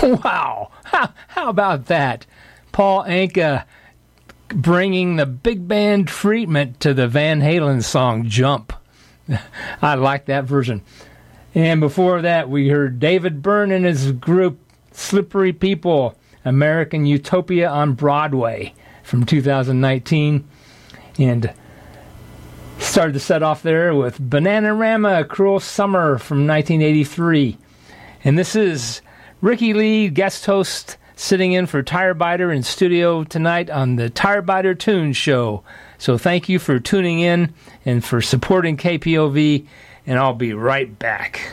Wow. How about that? Paul Anka bringing the big band treatment to the Van Halen song Jump. I like that version. And before that, we heard David Byrne and his group Slippery People, American Utopia on Broadway from 2019. And started the set off there with Bananarama, Cruel Summer from 1983. And this is Ricky Lee, guest host, sitting in for Tire Biter in studio tonight on the Tire Biter Tunes Show. So thank you for tuning in and for supporting KPOV, and I'll be right back.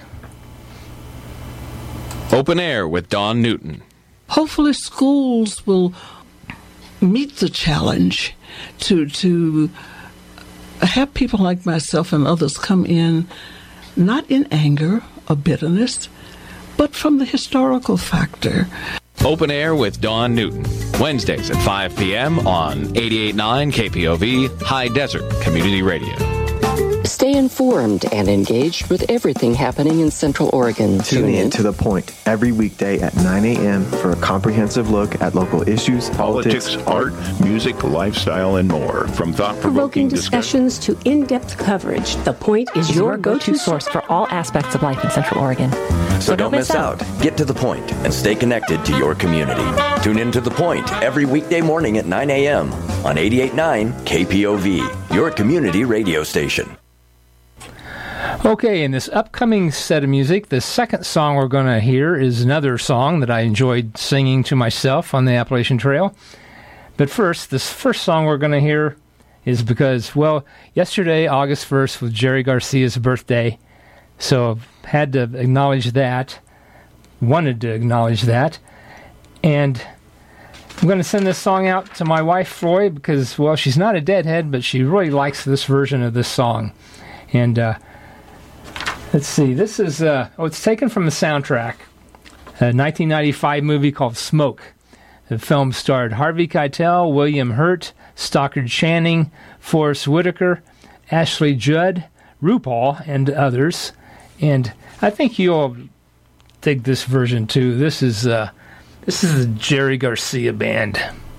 Open Air with Dawn Newton. Hopefully schools will meet the challenge to have people like myself and others come in, not in anger or bitterness, but from the historical factor. Open Air with Dawn Newton. Wednesdays at 5 p.m. on 88.9 KPOV, High Desert Community Radio. Stay informed and engaged with everything happening in Central Oregon. Tune in to The Point every weekday at 9 a.m. for a comprehensive look at local issues, politics, art, music, lifestyle, and more. From thought-provoking discussions to in-depth coverage, The Point is your go-to source for all aspects of life in Central Oregon. So don't miss out. Get to The Point and stay connected to your community. Tune in to The Point every weekday morning at 9 a.m. on 88.9 KPOV, your community radio station. Okay, in this upcoming set of music, the second song we're going to hear is another song that I enjoyed singing to myself on the Appalachian Trail. But first, this first song we're going to hear is because, well, yesterday, August 1st, was Jerry Garcia's birthday, so had to acknowledge that, wanted to acknowledge that, and I'm going to send this song out to my wife, Floy, because, well, she's not a deadhead, but she really likes this version of this song. And, let's see, this is, it's taken from the soundtrack, a 1995 movie called Smoke. The film starred Harvey Keitel, William Hurt, Stockard Channing, Forrest Whitaker, Ashley Judd, RuPaul, and others. And I think you'll dig this version too. This is the Jerry Garcia Band.